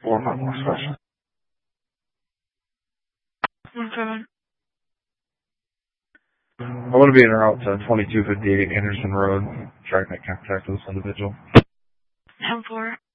4 more special. 1-7. I'm going to be en route to 2258 Anderson Road, trying to make contact with this individual. 10-4.